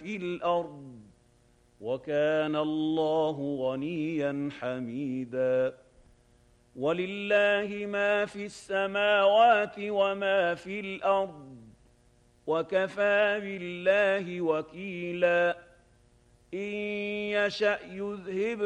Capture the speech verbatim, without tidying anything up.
في الأرض وكان الله غنيا حميدا ولله ما في السماوات وما في الأرض وكفى بالله وكيلا إن يشأ يذهب